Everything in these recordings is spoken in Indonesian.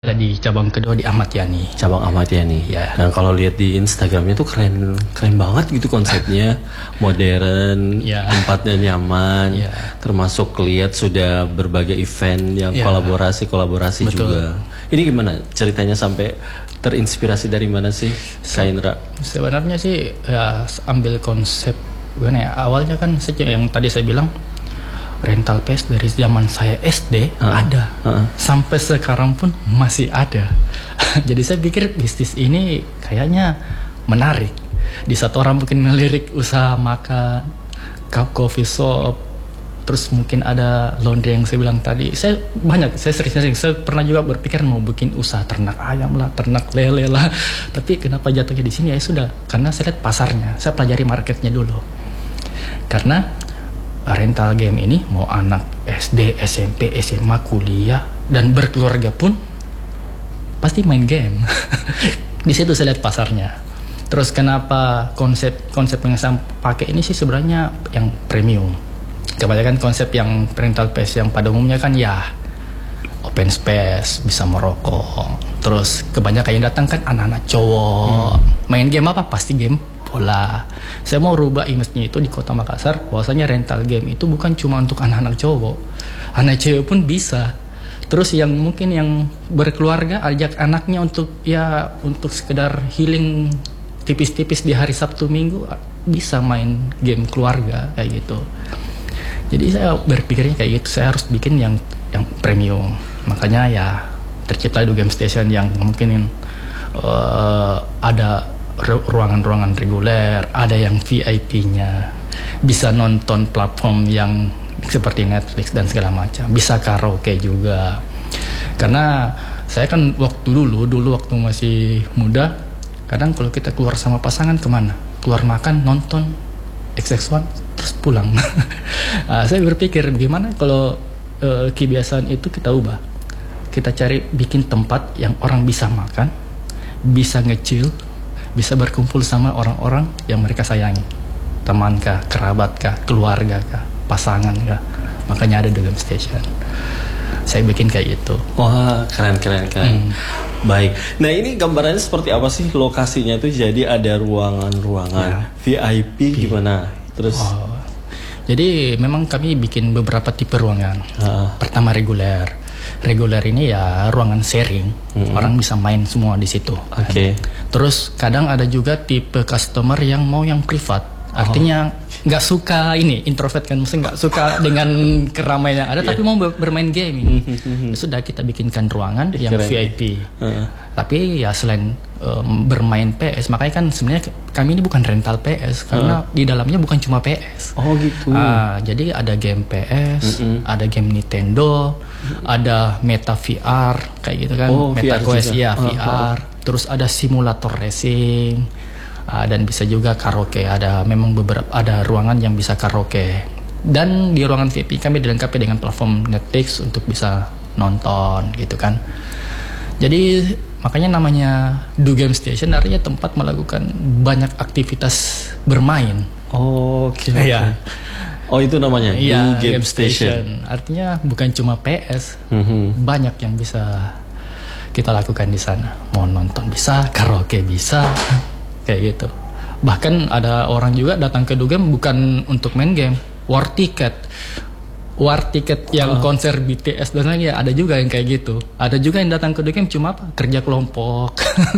Ada di cabang kedua di Ahmad Yani. Cabang Ahmad Yani. Ya. Nah kalau lihat di Instagramnya tuh keren banget gitu konsepnya, modern, Ya. tempatnya nyaman, Ya. termasuk lihat sudah berbagai event yang Ya. kolaborasi Betul. juga. Ini gimana ceritanya sampai terinspirasi dari mana sih, Kak Indra? Sebenarnya sih ya ambil konsep gimana ya, awalnya kan yang tadi saya bilang rental PS dari zaman saya SD ada. Sampai sekarang pun masih ada. Jadi saya pikir bisnis ini kayaknya menarik. Di satu orang mungkin ngelirik usaha makan, coffee shop, terus mungkin ada laundry yang saya bilang tadi. Saya sering saya pernah juga berpikir mau bikin usaha ternak ayam lah, ternak lele lah. Tapi kenapa jatuhnya di sini ya sudah, karena saya lihat pasarnya, saya pelajari marketnya dulu. Karena rental game ini mau anak SD, SMP, SMA, kuliah dan berkeluarga pun pasti main game. Di situ saya lihat pasarnya. Terus kenapa konsep yang saya pakai ini sih sebenarnya yang premium. Kebanyakan konsep yang rental PS yang pada umumnya kan ya open space, bisa merokok. Terus kebanyakan yang datang kan anak-anak cowok. Main game apa? Pasti game bola. Saya mau rubah image-nya itu di Kota Makassar, bahwasanya rental game itu bukan cuma untuk anak-anak cowok, anak cewek pun bisa. Terus yang mungkin yang berkeluarga ajak anaknya untuk sekedar healing tipis-tipis di hari Sabtu Minggu, bisa main game keluarga kayak gitu. Jadi saya berpikirnya kayak gitu, saya harus bikin yang premium. Makanya ya tercipta di Game Station yang mungkin ada ruangan-ruangan reguler, ada yang VIP-nya, bisa nonton platform yang seperti Netflix dan segala macam, bisa karaoke juga. Karena saya kan dulu waktu masih muda, kadang kalau kita keluar sama pasangan kemana? Keluar makan, nonton XX1, terus pulang. Saya berpikir gimana kalau kebiasaan itu kita ubah, kita cari bikin tempat yang orang bisa makan, bisa nge-chill, bisa berkumpul sama orang-orang yang mereka sayangi, teman kah, kerabat kah, keluarga kah, pasangan kah. Makanya ada The Game Station. Saya bikin kayak gitu. Wah, keren. Baik. Nah, ini gambarannya seperti apa sih lokasinya tuh? Jadi ada ruangan-ruangan VIP gimana? Terus jadi memang kami bikin beberapa tipe ruangan. Pertama reguler. Reguler ini ya ruangan sharing, orang bisa main semua di situ. Oke. Terus kadang ada juga tipe customer yang mau yang privat, artinya nggak suka ini introvert kan, mesti nggak suka dengan keramaian yang ada, tapi mau bermain gaming. Sudah kita bikinkan ruangan yang VIP. Tapi ya selain bermain PS, makanya kan sebenarnya kami ini bukan rental PS karena di dalamnya bukan cuma PS. Oh gitu. Jadi ada game PS, ada game Nintendo, ada Meta VR kayak gitu kan, Meta Quest ya VR. Terus ada simulator racing, dan bisa juga karaoke. Ada memang ada ruangan yang bisa karaoke. Dan di ruangan VIP kami dilengkapi dengan platform Netflix untuk bisa nonton gitu kan. Jadi makanya namanya Do Game Station, artinya tempat melakukan banyak aktivitas bermain. Oke. Iya. Oh itu namanya Iya, Do Game Station. Artinya bukan cuma PS, banyak yang bisa kita lakukan di sana. Mau nonton bisa, karaoke bisa, kayak gitu. Bahkan ada orang juga datang ke Do Game bukan untuk main game, war ticket yang konser BTS dan lainnya, ada juga yang kayak gitu. Ada juga yang datang ke Do Game cuma apa? Kerja kelompok.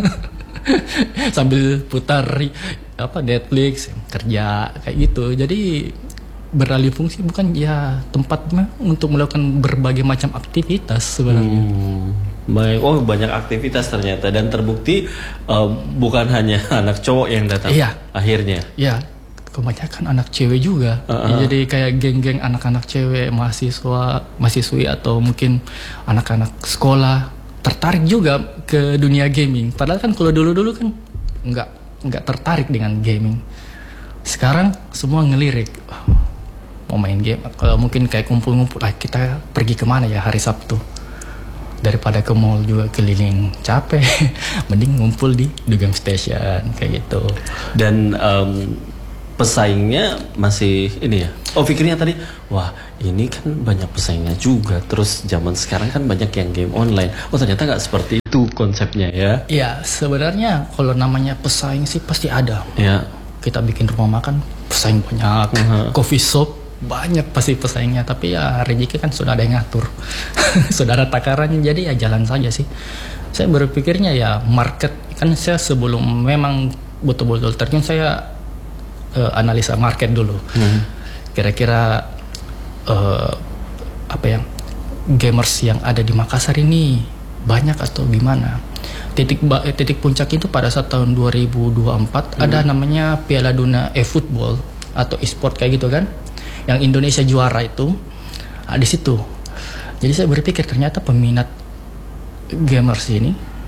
Sambil putar Netflix, kerja kayak gitu. Jadi beralih fungsi, bukan ya tempatnya untuk melakukan berbagai macam aktivitas sebenarnya. Baik, banyak aktivitas ternyata, dan terbukti bukan hanya anak cowok yang datang. Iya. Akhirnya. Ya, kebanyakan anak cewek juga. Jadi kayak geng-geng anak-anak cewek, mahasiswi atau mungkin anak-anak sekolah tertarik juga ke dunia gaming. Padahal kan kalau dulu-dulu kan nggak tertarik dengan gaming. Sekarang semua ngelirik, mau main game. Kalau mungkin kayak kumpul-kumpul, kita pergi kemana ya hari Sabtu? Daripada ke mall juga keliling capek, mending ngumpul di The Game Station kayak gitu. Dan pesaingnya masih ini ya, Oh pikirnya tadi, wah ini kan banyak pesaingnya juga. Terus zaman sekarang kan banyak yang game online. Oh ternyata nggak seperti itu konsepnya ya? Ya sebenarnya kalau namanya pesaing sih pasti ada. Ya. Kita bikin rumah makan, pesaing banyak. Coffee shop, banyak pasti pesaingnya. Tapi ya rezeki kan sudah ada yang ngatur. Sudah ada takarannya, jadi ya jalan saja sih. Saya berpikirnya ya market, kan saya sebelum memang betul-betul terjun, saya analisa market dulu. Kira-kira apa ya, gamers yang ada di Makassar ini banyak atau gimana. Titik puncak itu pada saat tahun 2024 ada namanya Piala Dunia eFootball atau e-sport kayak gitu kan, yang Indonesia juara itu. Di situ jadi saya berpikir ternyata peminat gamers ini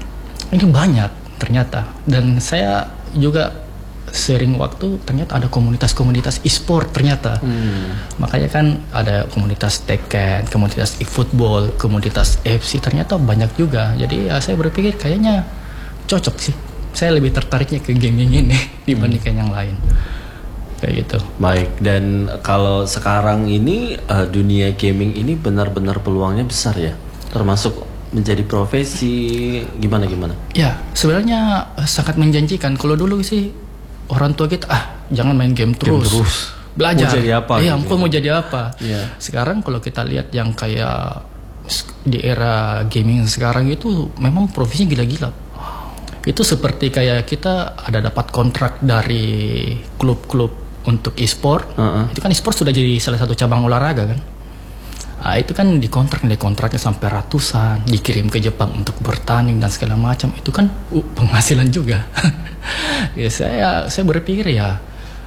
banyak ternyata. Dan saya juga sering waktu ternyata ada komunitas-komunitas e-sport ternyata. Makanya kan ada komunitas Tekken, komunitas e-football, komunitas FC, ternyata banyak juga. Jadi ya saya berpikir kayaknya cocok sih. Saya lebih tertariknya ke gaming ini dibandingkan yang lain. Kayak gitu. Baik, dan kalau sekarang ini dunia gaming ini benar-benar peluangnya besar ya? Termasuk menjadi profesi gimana? Ya, sebenarnya sangat menjanjikan. Kalau dulu sih orang tua kita jangan main game terus. Belajar. Mau jadi apa? Iya, gitu. mau jadi apa? Yeah. Sekarang kalau kita lihat yang kayak di era gaming sekarang itu memang profesinya gila-gila. Itu seperti kayak kita ada dapat kontrak dari klub-klub untuk e-sport. Itu kan e-sport sudah jadi salah satu cabang olahraga kan. Itu kan dikontraknya sampai ratusan, dikirim ke Jepang untuk bertanding dan segala macam. Itu kan penghasilan juga. Ya saya berpikir ya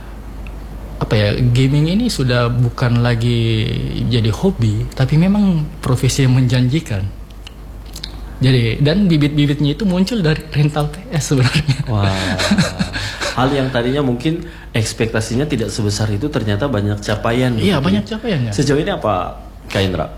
apa ya, gaming ini sudah bukan lagi jadi hobi, tapi memang profesi yang menjanjikan. Jadi dan bibit-bibitnya itu muncul dari rental PS sebenarnya. Wah. Hal yang tadinya mungkin ekspektasinya tidak sebesar itu ternyata banyak capaian. Iya, banyak capaiannya. Sejauh ini apa Kak Indra?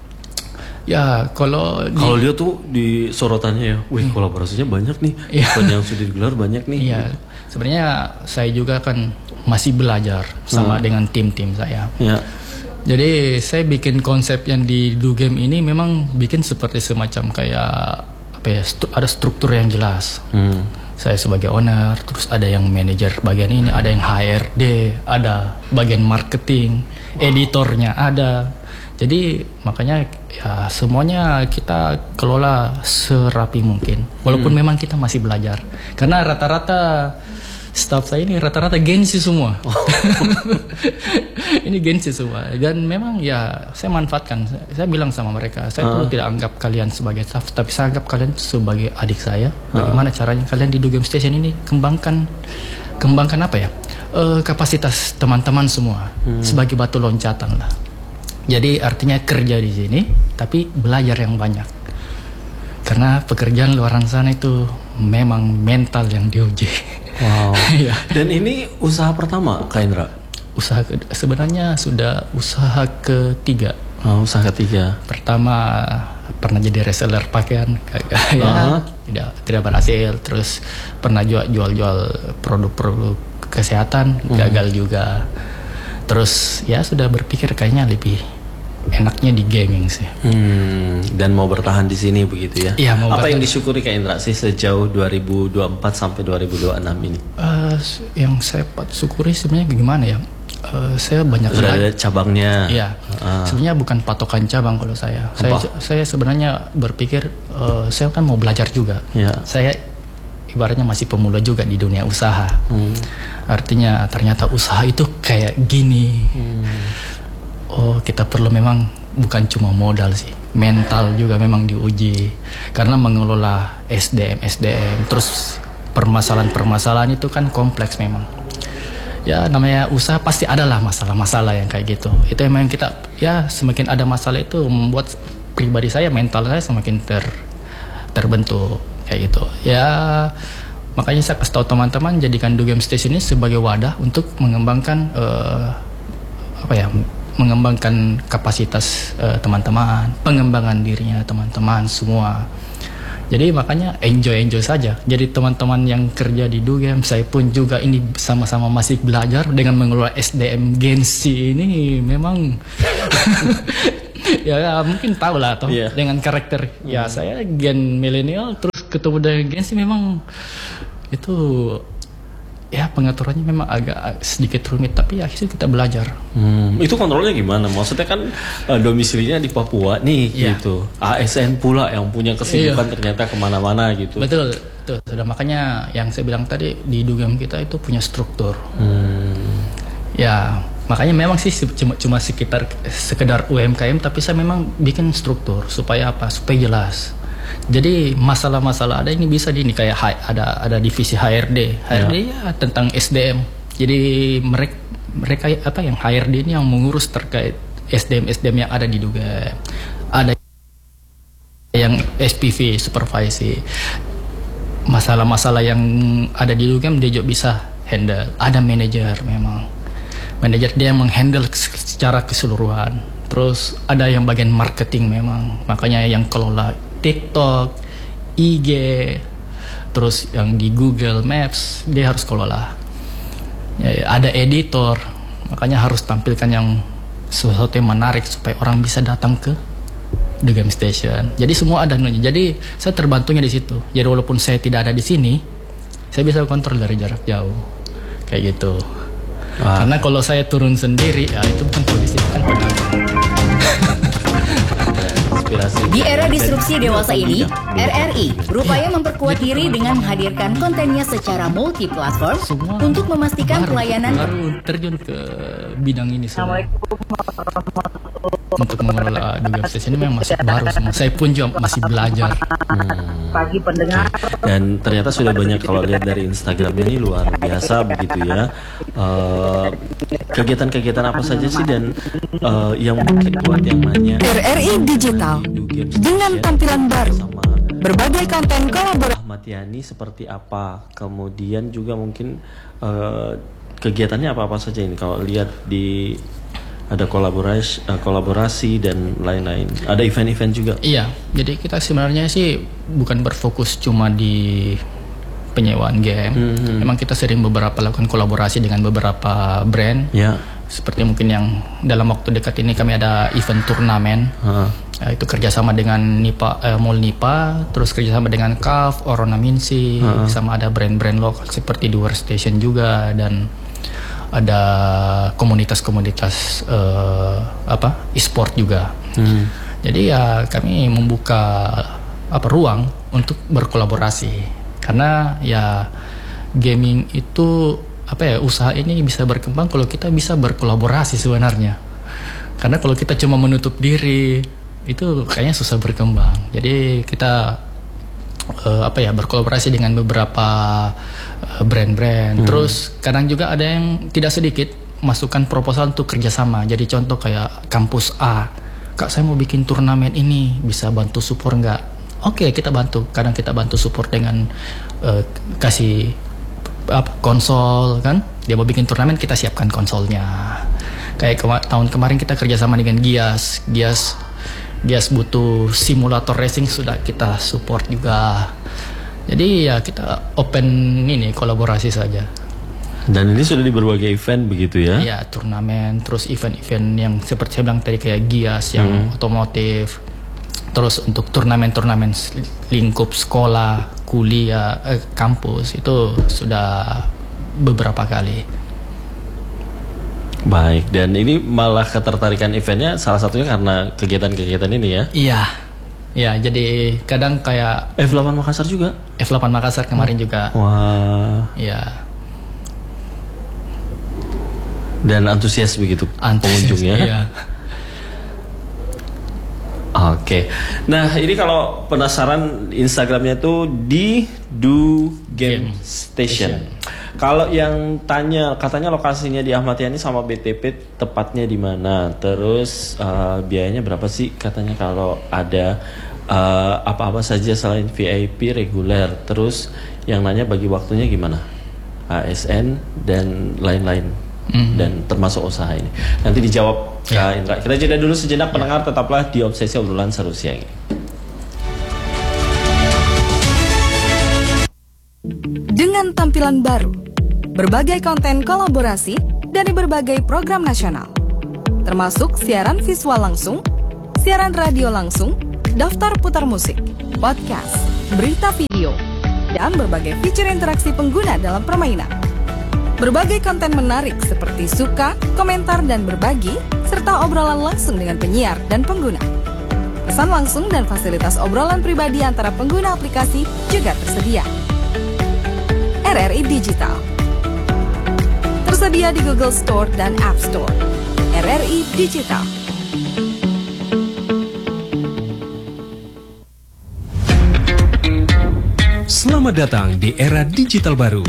Ya kalau dia tuh di sorotannya ya, wih kolaborasinya banyak nih, event yang sudah digelar banyak nih. Iya, sebenarnya saya juga kan masih belajar sama dengan tim-tim saya. Ya. Jadi saya bikin konsep yang di Do Game ini memang bikin seperti semacam kayak apa ya, ada struktur yang jelas. Saya sebagai owner, terus ada yang manajer bagian ini, ada yang HRD, ada bagian marketing, editornya ada. Jadi makanya ya semuanya kita kelola serapi mungkin. Walaupun memang kita masih belajar. Karena rata-rata staff saya ini rata-rata Gen Z semua. Ini Gen Z semua. Dan memang ya saya manfaatkan. Saya bilang sama mereka, saya tuh tidak anggap kalian sebagai staff, tapi saya anggap kalian sebagai adik saya. Bagaimana caranya kalian di Do Game Station ini kembangkan apa ya? Kapasitas teman-teman semua sebagai batu loncatan lah. Jadi artinya kerja di sini, tapi belajar yang banyak. Karena pekerjaan luar sana itu memang mental yang diuji. Wow. Dan ini usaha pertama Kak Indra? Sebenarnya sudah usaha ketiga. Usaha ketiga. Pertama pernah jadi reseller pakaian, tidak berhasil. Terus pernah jual produk-produk kesehatan, gagal juga. Terus ya sudah berpikir kayaknya lebih enaknya di gaming sih. Dan mau bertahan di sini begitu ya? Iya, mau apa yang disyukuri Kak Indra sih sejauh 2024 sampai 2026 ini? Yang saya syukuri sebenarnya gimana ya? Saya banyak sudah ada cabangnya. Iya. Sebenarnya bukan patokan cabang kalau saya. Saya sebenarnya berpikir saya kan mau belajar juga. Ya. Saya ibaratnya masih pemula juga di dunia usaha. Artinya ternyata usaha itu kayak gini. Oh, kita perlu memang bukan cuma modal sih, mental juga memang diuji. Karena mengelola SDM, terus permasalahan itu kan kompleks memang. Ya namanya usaha pasti adalah masalah-masalah yang kayak gitu. Itu memang kita ya semakin ada masalah itu membuat pribadi saya, mental saya semakin terbentuk kayak gitu. Ya makanya saya kasih tahu teman-teman, jadikan Do Game Station ini sebagai wadah untuk mengembangkan mengembangkan kapasitas teman-teman, pengembangan dirinya teman-teman semua. Jadi makanya enjoy saja. Jadi teman-teman yang kerja di Dugem, saya pun juga ini sama-sama masih belajar dengan mengelola SDM Gen Z ini memang ya mungkin tahu lah toh dengan karakter ya saya gen milenial terus ketemu dengan Gen Z memang itu ya pengaturannya memang agak sedikit rumit, tapi akhirnya kita belajar. Itu kontrolnya gimana? Maksudnya kan domisilinya di Papua nih gitu. ASN pula yang punya kesibukan ternyata kemana-mana gitu. Betul, tuh sudah makanya yang saya bilang tadi di Dugem kita itu punya struktur. Ya makanya memang sih cuma sekedar UMKM, tapi saya memang bikin struktur supaya apa? Supaya jelas. Jadi masalah-masalah ada ini bisa ini kayak ada divisi HRD ya tentang SDM. Jadi mereka apa yang HRD ini yang mengurus terkait SDM yang ada di Dugem. Ada yang SPV supervisi. Masalah-masalah yang ada di Dugem dia juga bisa handle. Ada manajer memang. Manajer dia yang menghandle secara keseluruhan. Terus ada yang bagian marketing memang. Makanya yang kelola TikTok, IG, terus yang di Google Maps dia harus kelola. Ya, ada editor, makanya harus tampilkan yang sesuatu yang menarik supaya orang bisa datang ke Dugem Station. Jadi semua ada nih. Jadi saya terbantunya di situ. Jadi walaupun saya tidak ada di sini, saya bisa kontrol dari jarak jauh, kayak gitu. Karena kalau saya turun sendiri, ya itu bukan polisi, kan pedagang. Di era disrupsi dewasa ini, RRI berupaya memperkuat diri dengan menghadirkan kontennya secara multi-platform untuk memastikan pelayanan. Baru terjun ke bidang ini semua. Untuk mengelola Dugem Station ini memang masih baru semua. Saya pun juga masih belajar. Bagi pendengar. Dan ternyata sudah banyak kalau lihat dari Instagram ini luar biasa begitu ya. Kegiatan-kegiatan apa saja sih dan yang mungkin buat yang nanya. RRI Digital dengan tampilan baru, berbagai konten kolaborasi. Ahmad Yani seperti apa? Kemudian juga mungkin kegiatannya apa saja ini kalau lihat di ada kolaborasi dan lain-lain. Ada event-event juga. Iya, jadi kita sebenarnya sih bukan berfokus cuma di penyewaan game. Memang kita sering lakukan kolaborasi dengan beberapa brand. Ya. Seperti mungkin yang dalam waktu dekat ini kami ada event turnamen. Itu kerjasama dengan Mall Nipa, terus kerjasama dengan CAF, Oronaminsi, sama ada brand-brand lokal seperti Duer Station juga, dan ada komunitas-komunitas e-sport juga. Jadi ya kami membuka ruang untuk berkolaborasi, karena ya gaming itu usaha ini bisa berkembang kalau kita bisa berkolaborasi sebenarnya. Karena kalau kita cuma menutup diri itu kayaknya susah berkembang. Jadi kita berkolaborasi dengan beberapa brand-brand. Terus kadang juga ada yang tidak sedikit masukkan proposal untuk kerjasama. Jadi contoh kayak kampus A, Kak saya mau bikin turnamen ini, bisa bantu support nggak? Oke, kita bantu. Kadang kita bantu support dengan kasih konsol kan. Dia mau bikin turnamen, kita siapkan konsolnya. Kayak tahun kemarin kita kerjasama dengan Gias butuh simulator racing, sudah kita support juga. Jadi ya kita open kolaborasi saja. Dan ini sudah di berbagai event begitu ya? Ya, turnamen, terus event-event yang seperti saya bilang tadi kayak Gias yang otomotif. Terus untuk turnamen-turnamen lingkup sekolah, kuliah, kampus itu sudah beberapa kali. Baik, dan ini malah ketertarikan eventnya salah satunya karena kegiatan-kegiatan ini ya? Iya, ya jadi kadang kayak F8 Makassar juga? F8 Makassar kemarin juga. Wah. Iya. Dan antusias begitu pengunjungnya? Iya. Oke, nah ini kalau penasaran Instagramnya tuh di Dugem Station. Kalau yang tanya, katanya lokasinya di Ahmad Yani sama BTP tepatnya di mana? Terus biayanya berapa sih? Katanya kalau ada apa-apa saja selain VIP reguler. Terus yang nanya bagi waktunya gimana? ASN dan lain-lain. Dan termasuk usaha ini. Nanti dijawab Kak Indra. Kita jeda dulu sejenak pendengar, tetaplah di Obsesi Obrolan Seru Siang ini. dengan tampilan baru, berbagai konten kolaborasi dari berbagai program nasional, termasuk siaran visual langsung, siaran radio langsung, daftar putar musik, podcast, berita video, dan berbagai fitur interaksi pengguna dalam permainan. Berbagai konten menarik seperti suka, komentar, dan berbagi, serta obrolan langsung dengan penyiar dan pengguna. Pesan langsung dan fasilitas obrolan pribadi antara pengguna aplikasi juga tersedia. RRI Digital tersedia di Google Store dan App Store. RRI Digital. Selamat datang di era digital baru.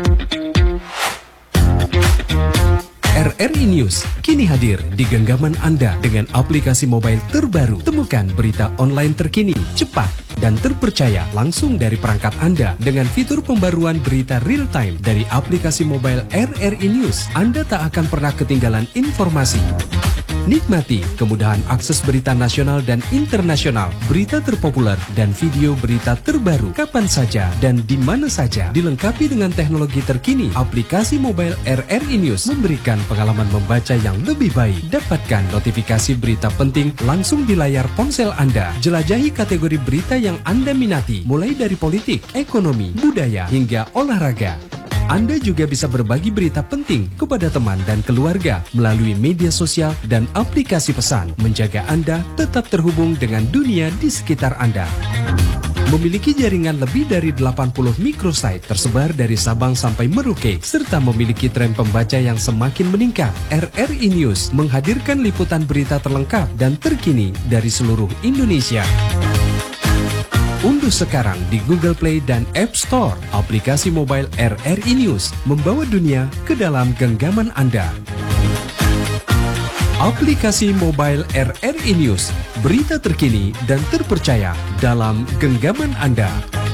RRI News kini hadir di genggaman Anda dengan aplikasi mobile terbaru. Temukan berita online terkini, cepat, dan terpercaya langsung dari perangkat Anda dengan fitur pembaruan berita real time dari aplikasi mobile RRI News. Anda tak akan pernah ketinggalan informasi. Nikmati kemudahan akses berita nasional dan internasional, berita terpopuler, dan video berita terbaru kapan saja dan di mana saja. Dilengkapi dengan teknologi terkini, aplikasi mobile RRI News memberikan pengalaman membaca yang lebih baik. Dapatkan notifikasi berita penting langsung di layar ponsel Anda. Jelajahi kategori berita yang Anda minati, mulai dari politik, ekonomi, budaya, hingga olahraga. Anda juga bisa berbagi berita penting kepada teman dan keluarga melalui media sosial dan aplikasi pesan, menjaga Anda tetap terhubung dengan dunia di sekitar Anda. Memiliki jaringan lebih dari 80 microsite tersebar dari Sabang sampai Merauke, serta memiliki tren pembaca yang semakin meningkat. RRI News menghadirkan liputan berita terlengkap dan terkini dari seluruh Indonesia. Unduh sekarang di Google Play dan App Store aplikasi mobile RRI News, membawa dunia ke dalam genggaman Anda. Aplikasi mobile RRI News, berita terkini dan terpercaya dalam genggaman Anda.